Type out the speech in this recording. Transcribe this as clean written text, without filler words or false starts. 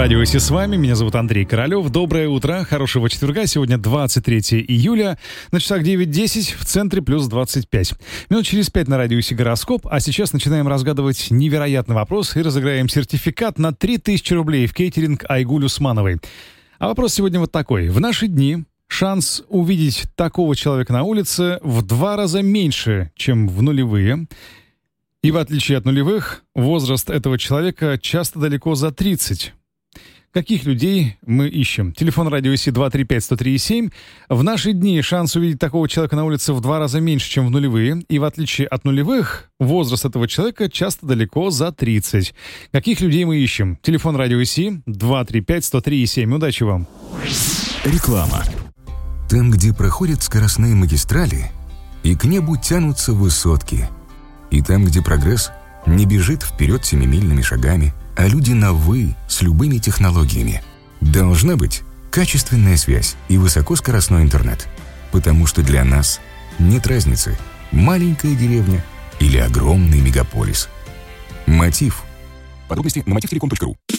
Радио «Си» с вами, меня зовут Андрей Королёв. Доброе утро, хорошего четверга. Сегодня 23 июля, на часах 9:10, в центре плюс 25. Минут через 5 на радио «Си» гороскоп, а сейчас начинаем разгадывать невероятный вопрос и разыграем сертификат на 3000 рублей в кейтеринг Айгуль Усмановой. А вопрос сегодня вот такой. В наши дни шанс увидеть такого человека на улице в 2 раза меньше, чем в нулевые. И в отличие от нулевых, возраст этого человека часто далеко за 30. Каких людей мы ищем? Телефон радио СИ 235-103-7. В наши дни шанс увидеть такого человека на улице в 2 раза меньше, чем в нулевые. И в отличие от нулевых, возраст этого человека часто далеко за 30. Каких людей мы ищем? Телефон радио СИ 235-103-7. Удачи вам. Реклама. Там, где проходят скоростные магистрали, и к небу тянутся высотки. И там, где прогресс не бежит вперед семимильными шагами, а люди на «вы» с любыми технологиями. Должна быть качественная связь и высокоскоростной интернет. Потому что для нас нет разницы, маленькая деревня или огромный мегаполис. Мотив. Подробности на motivtelecom.ru.